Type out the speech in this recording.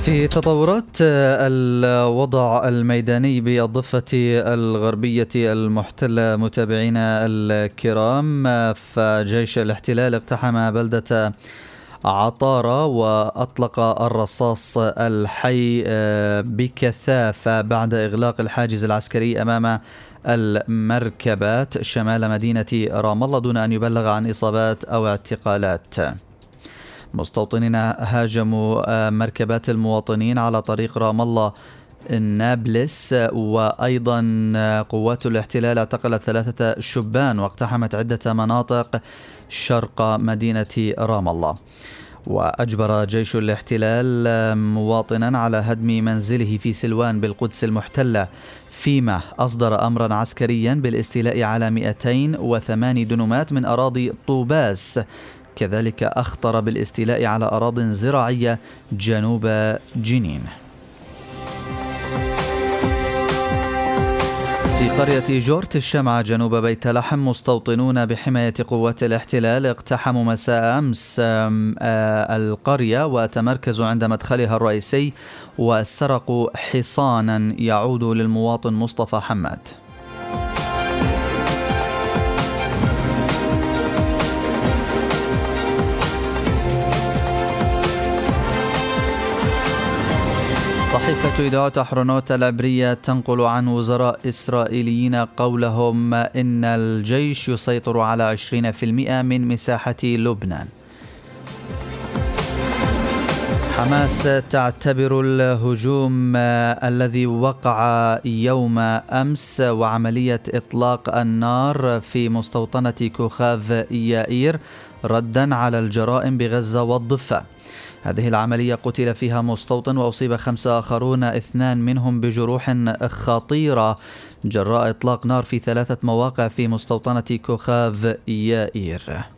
في تطورات الوضع الميداني بالضفة الغربية المحتلة متابعينا الكرام، فجيش الاحتلال اقتحم بلدة عطارة وأطلق الرصاص الحي بكثافة بعد إغلاق الحاجز العسكري أمام المركبات شمال مدينة رام الله دون أن يبلغ عن إصابات أو اعتقالات. مستوطنين هاجموا مركبات المواطنين على طريق رام الله نابلس، وأيضا قوات الاحتلال اعتقلت 3 شبان واقتحمت عدة مناطق شرق مدينة رام الله. وأجبر جيش الاحتلال مواطنا على هدم منزله في سلوان بالقدس المحتلة، فيما أصدر أمرا عسكريا بالاستيلاء على 208 دنومات من أراضي طوباس. كذلك أخطر بالاستيلاء على أراضٍ زراعية جنوب جنين. في قرية جورت الشمعة جنوب بيت لحم، مستوطنون بحماية قوات الاحتلال اقتحموا مساء أمس القرية وتمركزوا عند مدخلها الرئيسي وسرقوا حصانا يعود للمواطن مصطفى حماد. صحيفة إذاعة أحرنوت العبرية تنقل عن وزراء إسرائيليين قولهم إن الجيش يسيطر على 20% من مساحة لبنان. حماس تعتبر الهجوم الذي وقع يوم أمس وعملية إطلاق النار في مستوطنة كوخاف يائير ردًا على الجرائم بغزة والضفة. هذه العملية قتل فيها مستوطن وأصيب 5 آخرون، 2 منهم بجروح خطيرة جراء إطلاق نار في 3 مواقع في مستوطنة كوخاف يائير.